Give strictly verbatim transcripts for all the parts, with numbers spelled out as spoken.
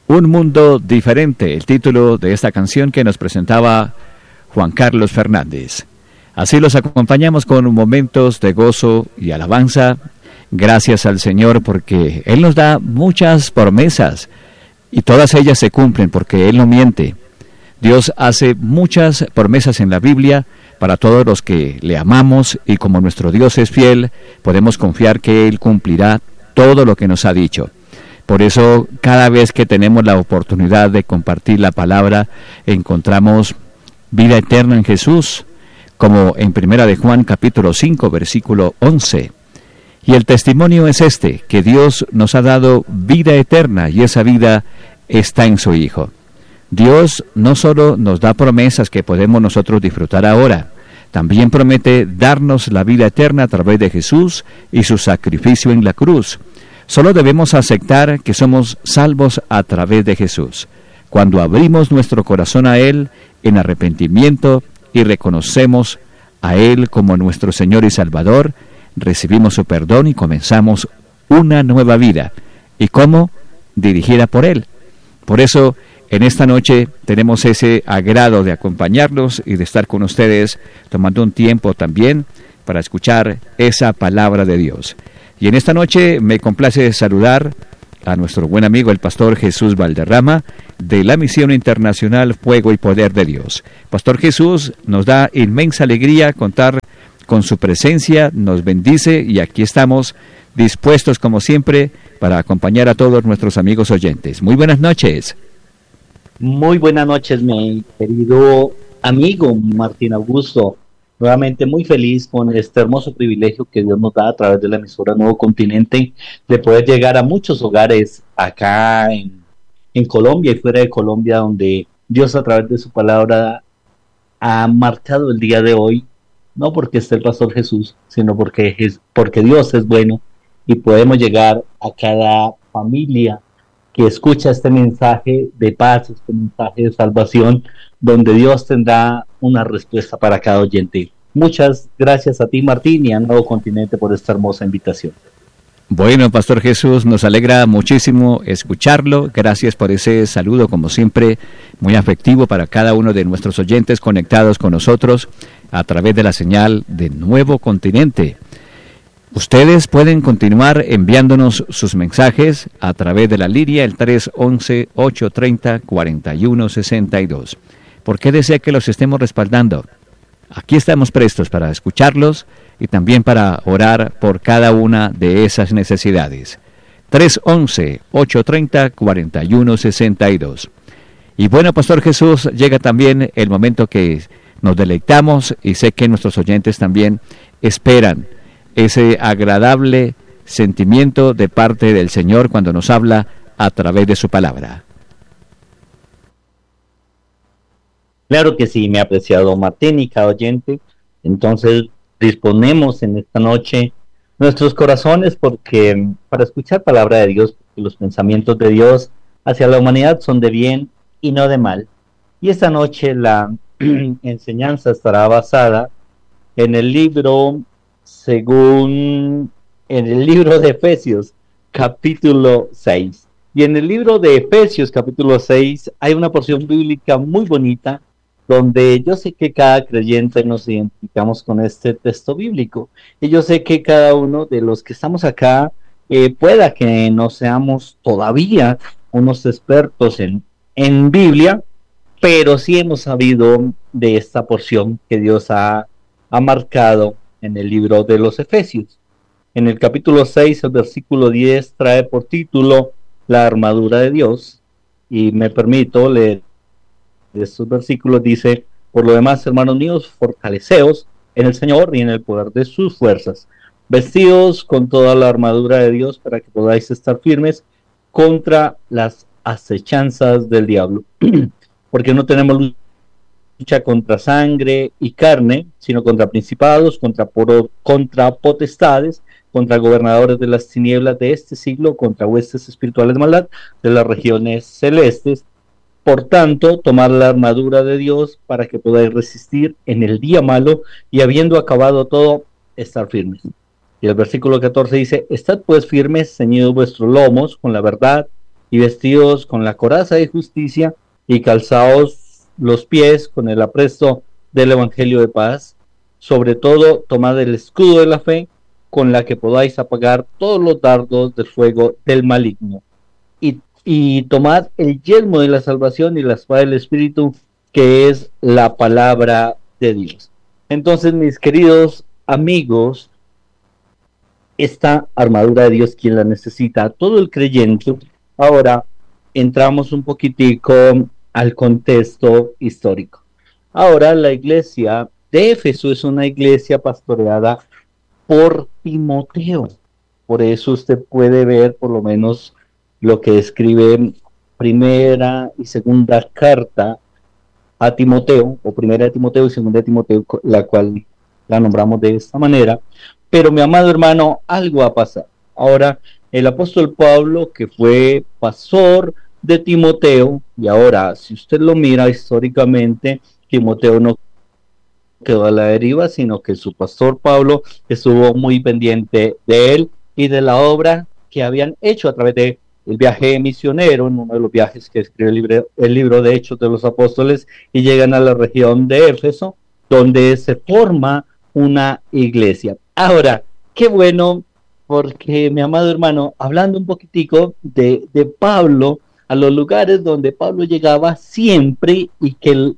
Un mundo diferente, el título de esta canción que nos presentaba Juan Carlos Fernández. Así los acompañamos con momentos de gozo y alabanza. Gracias al Señor porque Él nos da muchas promesas y todas ellas se cumplen porque Él no miente. Dios hace muchas promesas en la Biblia para todos los que le amamos y como nuestro Dios es fiel, podemos confiar que Él cumplirá todo lo que nos ha dicho. Por eso, cada vez que tenemos la oportunidad de compartir la palabra, encontramos vida eterna en Jesús, como en Primera de Juan capítulo cinco, versículo once. Y el testimonio es este, que Dios nos ha dado vida eterna y esa vida está en su Hijo. Dios no solo nos da promesas que podemos nosotros disfrutar ahora, también promete darnos la vida eterna a través de Jesús y su sacrificio en la cruz. Solo debemos aceptar que somos salvos a través de Jesús. Cuando abrimos nuestro corazón a Él en arrepentimiento y reconocemos a Él como nuestro Señor y Salvador, recibimos su perdón y comenzamos una nueva vida. ¿Y cómo? Dirigida por Él. Por eso, en esta noche tenemos ese agrado de acompañarlos y de estar con ustedes, tomando un tiempo también para escuchar esa palabra de Dios. Y en esta noche me complace saludar a nuestro buen amigo el pastor Jesús Valderrama de la Misión Internacional Fuego y Poder de Dios. Pastor Jesús, nos da inmensa alegría contar con su presencia, nos bendice y aquí estamos dispuestos como siempre para acompañar a todos nuestros amigos oyentes. Muy buenas noches. Muy buenas noches, mi querido amigo Martín Augusto. Nuevamente muy feliz con este hermoso privilegio que Dios nos da a través de la emisora Nuevo Continente de poder llegar a muchos hogares acá en, en Colombia y fuera de Colombia, donde Dios a través de su palabra ha marcado el día de hoy, no porque esté el pastor Jesús, sino porque, porque Dios es bueno y podemos llegar a cada familia que escucha este mensaje de paz, este mensaje de salvación, donde Dios tendrá una respuesta para cada oyente. Muchas gracias a ti, Martín, y a Nuevo Continente por esta hermosa invitación. Bueno, Pastor Jesús, nos alegra muchísimo escucharlo. Gracias por ese saludo, como siempre, muy afectivo para cada uno de nuestros oyentes conectados con nosotros a través de la señal de Nuevo Continente. Ustedes pueden continuar enviándonos sus mensajes a través de la línea el tres once, ocho treinta, cuarenta y uno sesenta y dos. ¿Por qué desea que los estemos respaldando? Aquí estamos prestos para escucharlos y también para orar por cada una de esas necesidades. tres once, ocho treinta, cuarenta y uno sesenta y dos. Y bueno, Pastor Jesús, llega también el momento que nos deleitamos y sé que nuestros oyentes también esperan ese agradable sentimiento de parte del Señor cuando nos habla a través de su palabra. Claro que sí, mi apreciado Martín y cada oyente. Entonces disponemos en esta noche nuestros corazones porque para escuchar palabra de Dios, porque los pensamientos de Dios hacia la humanidad son de bien y no de mal. Y esta noche la enseñanza estará basada en el libro según en el libro de Efesios capítulo seis. Y en el libro de Efesios capítulo seis hay una porción bíblica muy bonita donde yo sé que cada creyente nos identificamos con este texto bíblico y yo sé que cada uno de los que estamos acá eh, pueda que no seamos todavía unos expertos en, en Biblia, pero sí hemos sabido de esta porción que Dios ha, ha marcado en el libro de los Efesios. En el capítulo seis, el versículo diez trae por título la armadura de Dios, y me permito leer estos versículos. Dice: por lo demás, hermanos míos, fortaleceos en el Señor y en el poder de sus fuerzas, vestidos con toda la armadura de Dios para que podáis estar firmes contra las acechanzas del diablo, porque no tenemos lucha contra sangre y carne, sino contra principados, contra, poro, contra potestades, contra gobernadores de las tinieblas de este siglo, contra huestes espirituales de maldad de las regiones celestes. Por tanto, tomad la armadura de Dios para que podáis resistir en el día malo y habiendo acabado todo, estar firmes. Y el versículo catorce dice: estad pues firmes, ceñidos vuestros lomos con la verdad y vestidos con la coraza de justicia y calzados los pies con el apresto del Evangelio de paz. Sobre todo, tomad el escudo de la fe, con la que podáis apagar todos los dardos del fuego del maligno. Y, y tomad el yelmo de la salvación y la espada del Espíritu, que es la palabra de Dios. Entonces, mis queridos amigos, esta armadura de Dios, ¿quién la necesita? Todo el creyente. Ahora entramos un poquitico al contexto histórico. Ahora la iglesia de Éfeso es una iglesia pastoreada por Timoteo. Por eso usted puede ver por lo menos lo que escribe primera y segunda carta a Timoteo, o primera de Timoteo y segunda de Timoteo, la cual la nombramos de esta manera. Pero mi amado hermano, algo va a pasar. Ahora, el apóstol Pablo, que fue pastor de Timoteo, y ahora, si usted lo mira históricamente, Timoteo no quedó a la deriva, sino que su pastor Pablo estuvo muy pendiente de él y de la obra que habían hecho a través de el viaje misionero, en uno de los viajes que escribe el libro, el libro de Hechos de los Apóstoles, y llegan a la región de Éfeso, donde se forma una iglesia. Ahora, qué bueno, porque mi amado hermano, hablando un poquitico de, de Pablo, a los lugares donde Pablo llegaba siempre, y que el,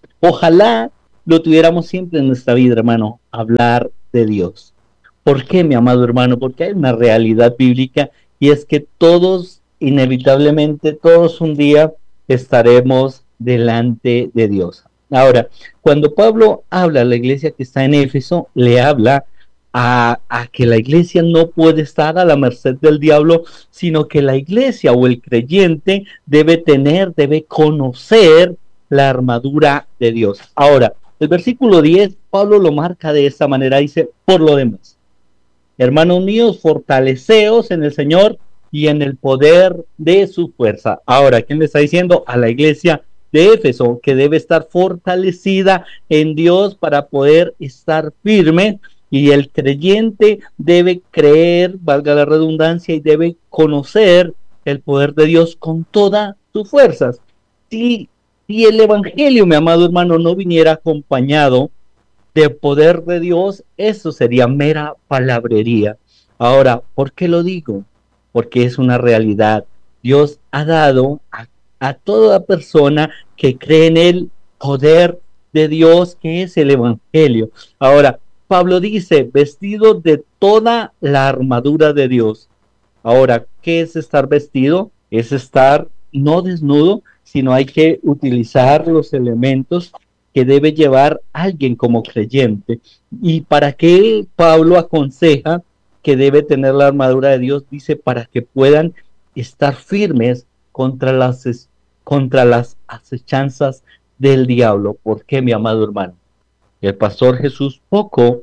ojalá lo tuviéramos siempre en nuestra vida, hermano, hablar de Dios. ¿Por qué, mi amado hermano? Porque hay una realidad bíblica, y es que todos, inevitablemente, todos un día estaremos delante de Dios. Ahora, cuando Pablo habla a la iglesia que está en Éfeso, le habla a, a que la iglesia no puede estar a la merced del diablo, sino que la iglesia o el creyente debe tener, debe conocer la armadura de Dios. Ahora, el versículo diez, Pablo lo marca de esta manera, dice: por lo demás, hermanos míos, fortaleceos en el Señor y en el poder de su fuerza. Ahora, ¿quién le está diciendo? A la iglesia de Éfeso, que debe estar fortalecida en Dios para poder estar firme, y el creyente debe creer, valga la redundancia, y debe conocer el poder de Dios con todas sus fuerzas. Si, si el evangelio, mi amado hermano, no viniera acompañado de poder de Dios, eso sería mera palabrería. Ahora, ¿por qué lo digo? Porque es una realidad. Dios ha dado a, a toda persona que cree en el poder de Dios, que es el evangelio. Ahora, Pablo dice: vestido de toda la armadura de Dios. Ahora, ¿qué es estar vestido? Es estar no desnudo, sino hay que utilizar los elementos que debe llevar alguien como creyente. ¿Y para qué Pablo aconseja que debe tener la armadura de Dios? Dice: para que puedan estar firmes contra las, contra las acechanzas del diablo. ¿Por qué, mi amado hermano? El pastor Jesús poco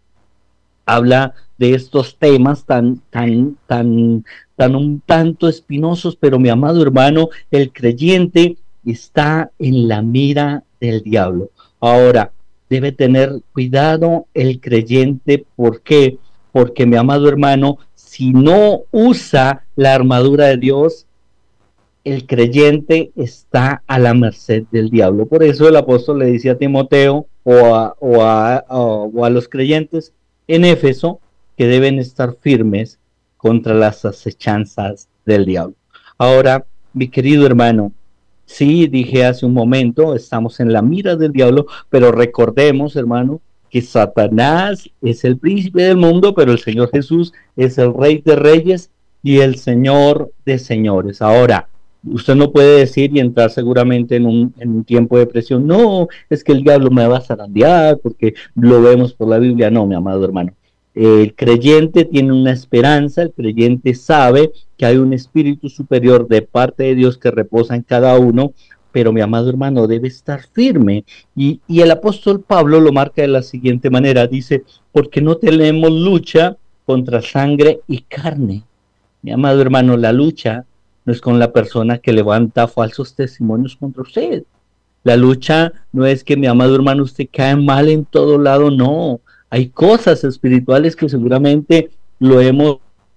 habla de estos temas tan, tan, tan, tan un tanto espinosos, pero mi amado hermano, el creyente está en la mira del diablo. Ahora, debe tener cuidado el creyente. ¿Por qué? Porque, mi amado hermano, si no usa la armadura de Dios, el creyente está a la merced del diablo. Por eso el apóstol le dice a Timoteo o a, o a, o, o a los creyentes en Éfeso que deben estar firmes contra las acechanzas del diablo. Ahora, mi querido hermano, sí, dije hace un momento, estamos en la mira del diablo, pero recordemos, hermano, que Satanás es el príncipe del mundo, pero el Señor Jesús es el Rey de Reyes y el Señor de Señores. Ahora, usted no puede decir y entrar seguramente en un, en un tiempo de presión: no, es que el diablo me va a zarandear porque lo vemos por la Biblia. No, mi amado hermano, el creyente tiene una esperanza, el creyente sabe que hay un espíritu superior de parte de Dios que reposa en cada uno, pero mi amado hermano debe estar firme. Y, y el apóstol Pablo lo marca de la siguiente manera, dice: porque no tenemos lucha contra sangre y carne. Mi amado hermano, la lucha no es con la persona que levanta falsos testimonios contra usted. La lucha no es que, mi amado hermano, usted cae mal en todo lado, no. Hay cosas espirituales que seguramente lo hemos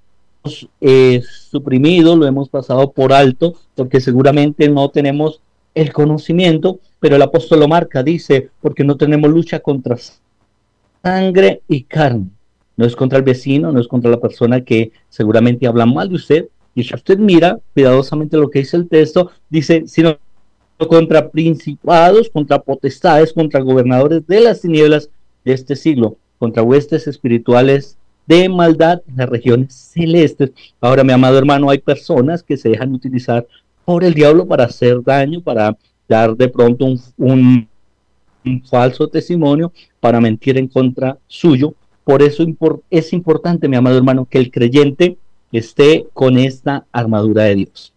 eh, suprimido, lo hemos pasado por alto, porque seguramente no tenemos el conocimiento, pero el apóstol lo marca, dice, porque no tenemos lucha contra sangre y carne, no es contra el vecino, no es contra la persona que seguramente habla mal de usted, y si usted mira cuidadosamente lo que dice el texto, dice, sino contra principados, contra potestades, contra gobernadores de las tinieblas de este siglo, contra huestes espirituales de maldad en las regiones celestes. Ahora, mi amado hermano, hay personas que se dejan utilizar por el diablo para hacer daño, para dar de pronto un, un, un falso testimonio, para mentir en contra suyo. Por eso impor, es importante, mi amado hermano, que el creyente esté con esta armadura de Dios.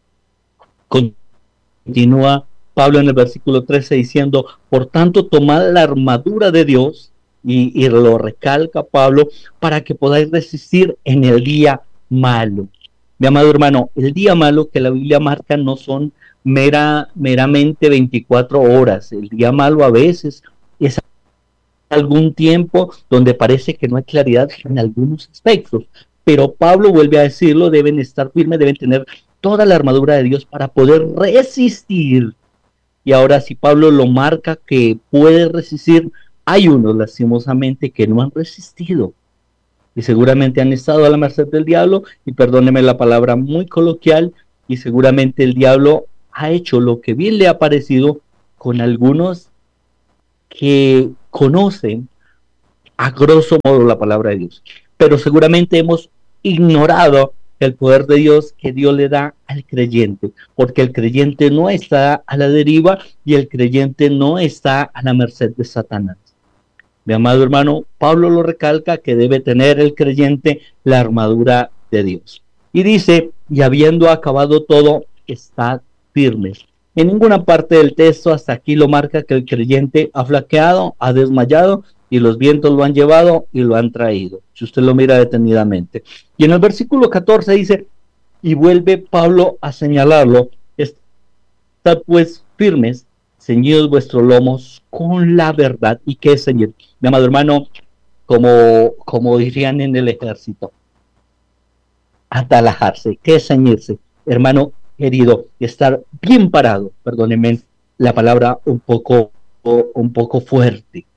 Continúa Pablo en el versículo trece diciendo, por tanto, tomad la armadura de Dios, y, y lo recalca Pablo, para que podáis resistir en el día malo. Mi amado hermano, el día malo que la Biblia marca no son mera, meramente veinticuatro horas. El día malo a veces es algún tiempo donde parece que no hay claridad en algunos aspectos. Pero Pablo vuelve a decirlo, deben estar firmes, deben tener toda la armadura de Dios para poder resistir. Y ahora si Pablo lo marca que puede resistir, hay unos lastimosamente que no han resistido y seguramente han estado a la merced del diablo, y perdóneme la palabra muy coloquial, y seguramente el diablo ha hecho lo que bien le ha parecido con algunos que conocen a grosso modo la palabra de Dios, pero seguramente hemos ignorado el poder de Dios que Dios le da al creyente, porque el creyente no está a la deriva y el creyente no está a la merced de Satanás. Mi amado hermano, Pablo lo recalca que debe tener el creyente la armadura de Dios. Y dice, y habiendo acabado todo, estad firmes. En ninguna parte del texto hasta aquí lo marca que el creyente ha flaqueado, ha desmayado, y los vientos lo han llevado y lo han traído, si usted lo mira detenidamente. Y en el versículo catorce dice, y vuelve Pablo a señalarlo, estad pues firmes, ceñidos vuestros lomos con la verdad. ¿Y qué es ceñir? Mi amado hermano, como, como dirían en el ejército, atalajarse. ¿Qué es ceñirse? Hermano querido, estar bien parado, perdónenme la palabra un poco, un poco fuerte.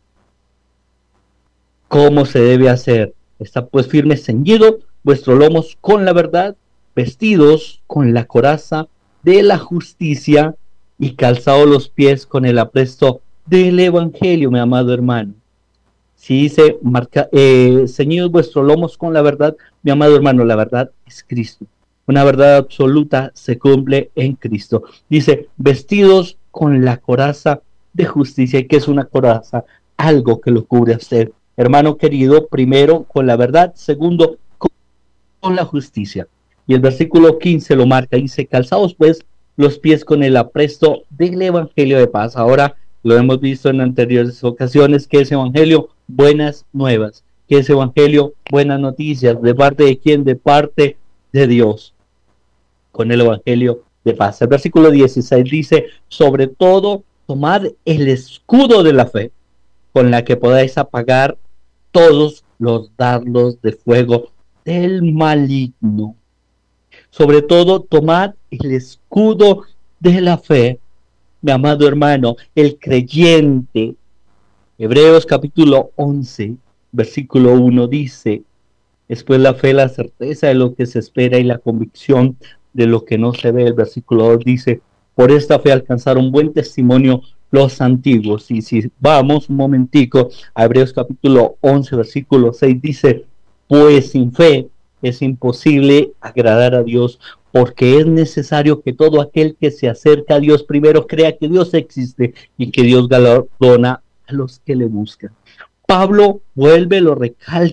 ¿Cómo se debe hacer? Está pues firme, ceñido vuestros lomos con la verdad, vestidos con la coraza de la justicia y calzados los pies con el apresto del evangelio, mi amado hermano. Si dice, marca, eh, ceñidos vuestros lomos con la verdad, mi amado hermano, la verdad es Cristo. Una verdad absoluta se cumple en Cristo. Dice, vestidos con la coraza de justicia. ¿Y qué es una coraza? Algo que lo cubre a usted. Hermano querido, primero con la verdad, segundo con la justicia. Y el versículo quince lo marca, dice, calzaos pues los pies con el apresto del evangelio de paz. Ahora lo hemos visto en anteriores ocasiones, que es evangelio, buenas nuevas, que es evangelio, buenas noticias. ¿De parte de quién? De parte de Dios, con el evangelio de paz. El versículo dieciséis dice, sobre todo, tomad el escudo de la fe, con la que podáis apagar todos los dardos de fuego del maligno. Sobre todo, tomad el escudo de la fe, mi amado hermano, el creyente. Hebreos capítulo once, versículo uno dice, después la fe, la certeza de lo que se espera y la convicción de lo que no se ve. El versículo dos dice, por esta fe alcanzaron buen testimonio los antiguos. Y si vamos un momentico a Hebreos capítulo once, versículo seis, dice, pues sin fe es imposible agradar a Dios, porque es necesario que todo aquel que se acerca a Dios primero crea que Dios existe y que Dios galardona a los que le buscan. Pablo vuelve, lo recalca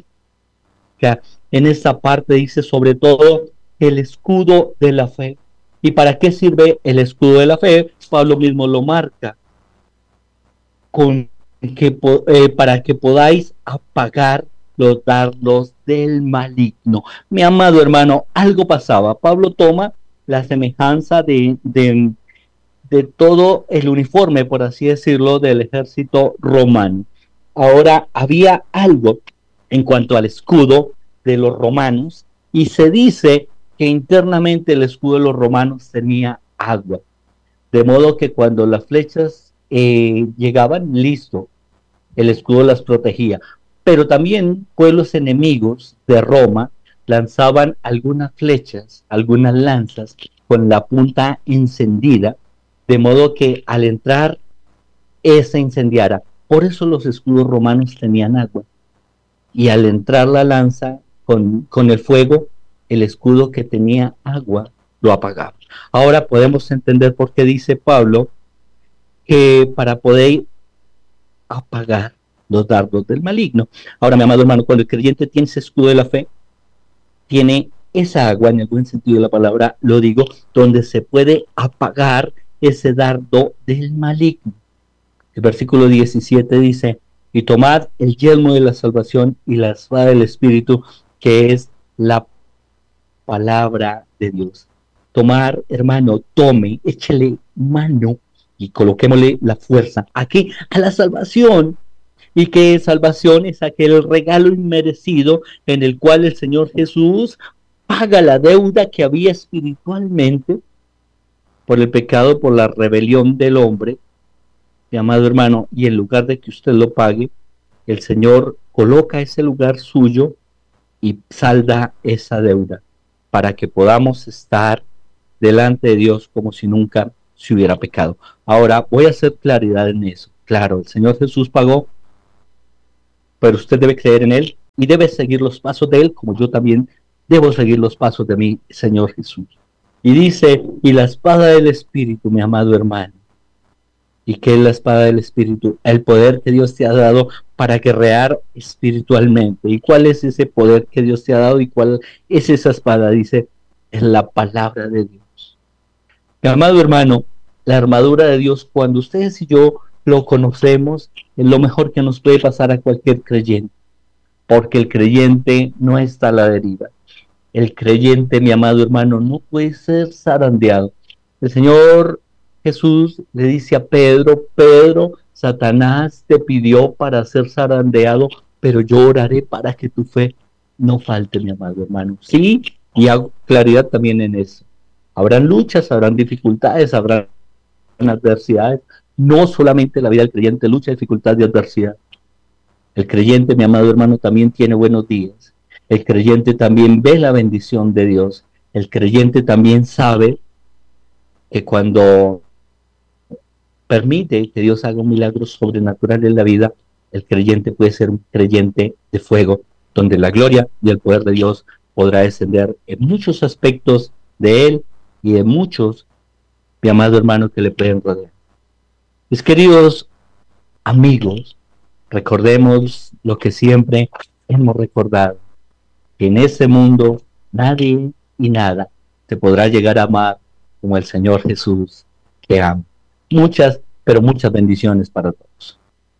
en esta parte, dice sobre todo el escudo de la fe. ¿Y para qué sirve el escudo de la fe? Pablo mismo lo marca, con que, eh, para que podáis apagar los dardos del maligno. Mi amado hermano, algo pasaba. Pablo toma la semejanza de, de, de todo el uniforme, por así decirlo, del ejército romano. Ahora, había algo en cuanto al escudo de los romanos, Y se dice que internamente el escudo de los romanos tenía agua, de modo que cuando las flechas eh, llegaban, listo, el escudo las protegía. Pero también pueblos enemigos de Roma lanzaban algunas flechas, algunas lanzas con la punta encendida, de modo que al entrar esa incendiara. Por eso los escudos romanos tenían agua. Y al entrar la lanza con, con el fuego, el escudo que tenía agua lo apagaba. Ahora podemos entender por qué dice Pablo que para poder apagar los dardos del maligno. Ahora, mi amado hermano, cuando el creyente tiene ese escudo de la fe, tiene esa agua, en el buen sentido de la palabra, lo digo, donde se puede apagar ese dardo del maligno. El versículo diecisiete dice: y tomad el yelmo de la salvación y la espada del Espíritu, que es la palabra de Dios. Tomar, hermano, tome, échele mano y coloquémosle la fuerza aquí a la salvación. Y que salvación es aquel regalo inmerecido en el cual el Señor Jesús paga la deuda que había espiritualmente por el pecado, por la rebelión del hombre, mi amado hermano, y en lugar de que usted lo pague, el Señor coloca ese lugar suyo y salda esa deuda para que podamos estar delante de Dios como si nunca se hubiera pecado. Ahora voy a hacer claridad en eso. Claro, el Señor Jesús pagó, pero usted debe creer en Él y debe seguir los pasos de Él, como yo también debo seguir los pasos de mi Señor Jesús. Y dice: y la espada del Espíritu, mi amado hermano. ¿Y qué es la espada del Espíritu? El poder que Dios te ha dado para guerrear espiritualmente. ¿Y cuál es ese poder que Dios te ha dado? ¿Y cuál es esa espada? Dice: es la palabra de Dios. Mi amado hermano, la armadura de Dios, cuando ustedes y yo lo conocemos, es lo mejor que nos puede pasar a cualquier creyente, porque el creyente no está a la deriva. El creyente, mi amado hermano, no puede ser zarandeado. El Señor Jesús le dice a Pedro: Pedro, Satanás te pidió para ser zarandeado, pero yo oraré para que tu fe no falte, mi amado hermano. Sí, y hago claridad también en eso. Habrán luchas, habrán dificultades, habrán adversidades. No solamente la vida del creyente, lucha, dificultad y adversidad. El creyente, mi amado hermano, también tiene buenos días. El creyente también ve la bendición de Dios. El creyente también sabe que cuando permite que Dios haga un milagro sobrenatural en la vida, el creyente puede ser un creyente de fuego, donde la gloria y el poder de Dios podrá descender en muchos aspectos de Él y de muchos, mi amado hermano, que le pueden rodear. Mis queridos amigos, recordemos lo que siempre hemos recordado, que en este mundo nadie y nada te podrá llegar a amar como el Señor Jesús que ama. Muchas, pero muchas bendiciones para todos.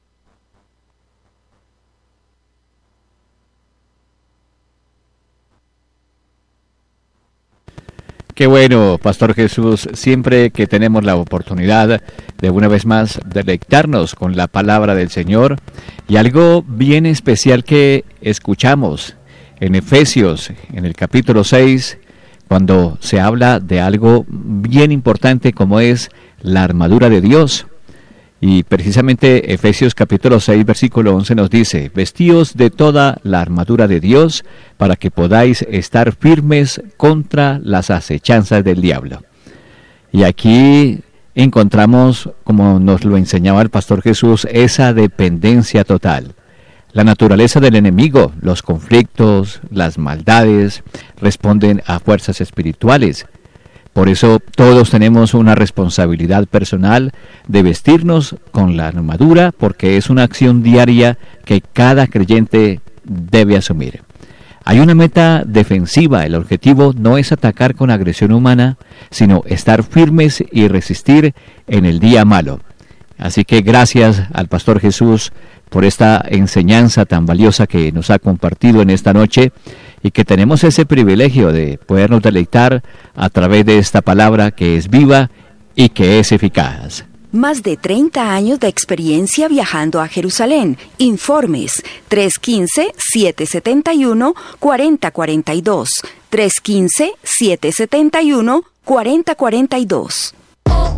Qué bueno, Pastor Jesús, siempre que tenemos la oportunidad de una vez más deleitarnos con la palabra del Señor, y algo bien especial que escuchamos en Efesios, en el capítulo seis, cuando se habla de algo bien importante como es la armadura de Dios. Y precisamente Efesios capítulo seis, versículo once nos dice: vestíos de toda la armadura de Dios para que podáis estar firmes contra las acechanzas del diablo. Y aquí encontramos, como nos lo enseñaba el Pastor Jesús, esa dependencia total. La naturaleza del enemigo, los conflictos, las maldades, responden a fuerzas espirituales. Por eso todos tenemos una responsabilidad personal de vestirnos con la armadura, porque es una acción diaria que cada creyente debe asumir. Hay una meta defensiva. El objetivo no es atacar con agresión humana, sino estar firmes y resistir en el día malo. Así que gracias al Pastor Jesús por esta enseñanza tan valiosa que nos ha compartido en esta noche, y que tenemos ese privilegio de podernos deleitar a través de esta palabra que es viva y que es eficaz. Más de treinta años de experiencia viajando a Jerusalén. Informes tres uno cinco, siete siete uno, cuatro cero cuatro dos. tres uno cinco, siete siete uno, cuatro cero cuatro dos.